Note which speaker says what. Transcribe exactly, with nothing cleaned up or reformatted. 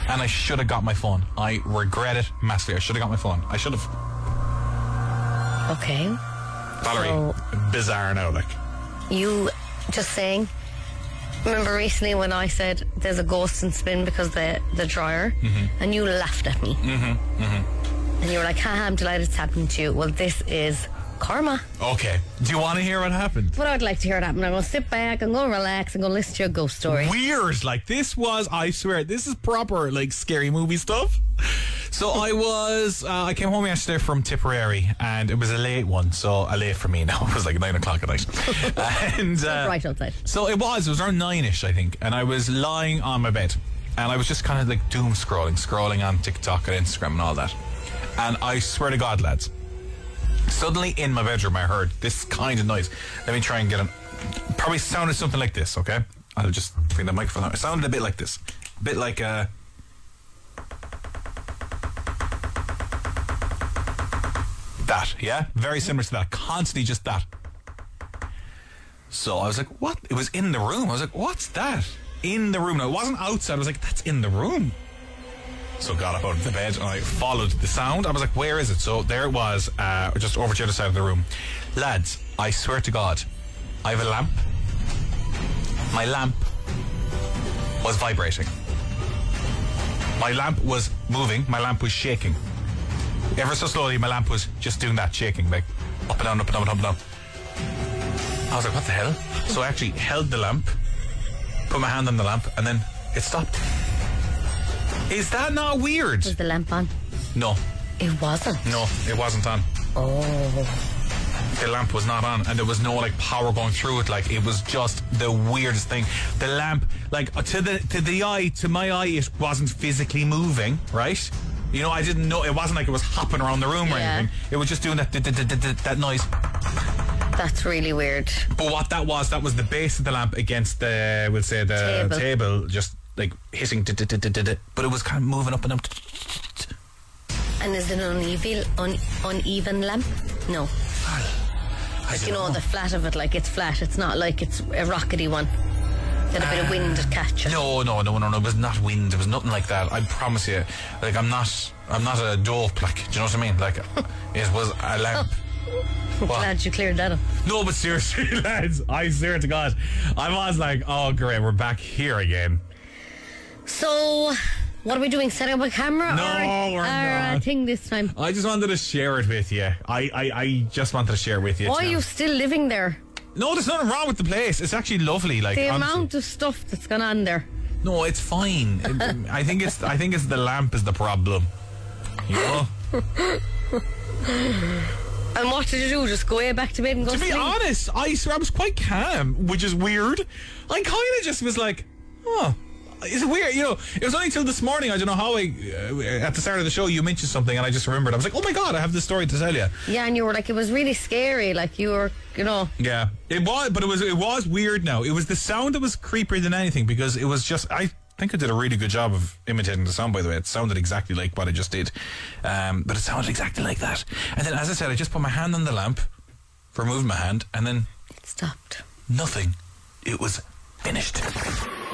Speaker 1: and I should have got my phone. I regret it massively. I should have got my phone. I should have.
Speaker 2: Okay.
Speaker 1: Valerie,
Speaker 2: So,
Speaker 1: bizarre now, like.
Speaker 2: you just saying. Remember recently when I said there's a ghost in spin because the the dryer,
Speaker 1: mm-hmm.
Speaker 2: and you laughed at me,
Speaker 1: Mm-hmm, mm-hmm.
Speaker 2: and you were like, "Haha, I'm delighted it's happening to you." Well, this is karma.
Speaker 1: Okay. Do you want to hear what happened?
Speaker 2: But I'd like to hear it happen. I'm going to sit back, I'm going to relax, I'm going to listen to your ghost story.
Speaker 1: Weird. Like, this was, I swear, this is proper, like, scary movie stuff. So I was, uh, I came home yesterday from Tipperary, and it was a late one, so a late for me now. It was like nine o'clock at night. and uh,
Speaker 2: Right outside.
Speaker 1: So it was, it was around nine-ish, I think, and I was lying on my bed, and I was just kind of like doom scrolling, scrolling on TikTok and Instagram and all that. And I swear to God, lads, suddenly in my bedroom I heard this kind of noise. Let me try and get it. Probably sounded something like this, okay? I'll just bring the microphone out. It sounded a bit like this. A bit like uh that, yeah? Very similar to that. Constantly just that. So I was like, what? It was in the room. I was like, what's that? In the room. Now, it wasn't outside. I was like, that's in the room. So got up out of the bed and I followed the sound. I was like, where is it? So there it was, uh, just over to the other side of the room. Lads, I swear to God, I have a lamp. My lamp was vibrating. My lamp was moving. My lamp was shaking. Ever so slowly, my lamp was just doing that, shaking, like up and down, up and down, up and down. I was like, what the hell? So I actually held the lamp, put my hand on the lamp, and then it stopped. Is that not weird?
Speaker 2: Was the lamp on?
Speaker 1: No.
Speaker 2: It wasn't.
Speaker 1: No, it wasn't on.
Speaker 2: Oh.
Speaker 1: The lamp was not on, and there was no like power going through it. Like, it was just the weirdest thing. The lamp, like to the to the eye, to my eye, it wasn't physically moving, right? You know, I didn't know. It wasn't like it was hopping around the room or
Speaker 2: Yeah.
Speaker 1: anything. It was just doing that that, that, that, that noise.
Speaker 2: That's really weird.
Speaker 1: But what that was, that was the base of the lamp against the, we'll say the
Speaker 2: Table.
Speaker 1: table, just like hitting, but it was kind of moving up and up.
Speaker 2: And is it an uneven, un, uneven lamp? No.
Speaker 1: I
Speaker 2: Like,
Speaker 1: don't
Speaker 2: you know,
Speaker 1: know.
Speaker 2: the flat of it, like it's flat. It's not like it's a rockety one. That a bit of wind would catch it.
Speaker 1: No, no, no, no, no. It was not wind. It was nothing like that. I promise you. Like, I'm not, I'm not a dope. Like, do you know what I mean? Like, it was a lamp.
Speaker 2: I'm
Speaker 1: What?
Speaker 2: glad you cleared that up.
Speaker 1: No, but seriously, lads, I swear to God, I was like, oh, great, we're back here again.
Speaker 2: So, what are we doing? Setting up a camera?
Speaker 1: No,
Speaker 2: or,
Speaker 1: we're
Speaker 2: or a
Speaker 1: not.
Speaker 2: thing this time?
Speaker 1: I just wanted to share it with you. I, I, I just wanted to share it with you.
Speaker 2: Why are
Speaker 1: It's
Speaker 2: you
Speaker 1: not-
Speaker 2: still living there?
Speaker 1: No, there's nothing wrong with the place. It's actually lovely. Like,
Speaker 2: The
Speaker 1: honestly.
Speaker 2: amount of stuff that's gone on there.
Speaker 1: No, it's fine. It- I think it's I think it's the lamp is the problem. You know?
Speaker 2: And what did you do? Just go way back to bed and go
Speaker 1: To be
Speaker 2: sleep?
Speaker 1: honest, I swear I was quite calm, which is weird. I kind of just was like, oh, it's weird. You know, it was only till this morning. I don't know how I, uh, at the start of the show, you mentioned something, and I just remembered. I was like, oh my God, I have this story to tell you.
Speaker 2: Yeah, and you were like, it was really scary. Like, you were, you know.
Speaker 1: Yeah, it was, but it was it was weird. Now it was the sound that was creepier than anything, because it was just I. I think I did a really good job of imitating the sound, by the way. It sounded exactly like what I just did. Um, but it sounded exactly like that. And then, as I said, I just put my hand on the lamp, removed my hand, and then
Speaker 2: It stopped.
Speaker 1: nothing. It was finished.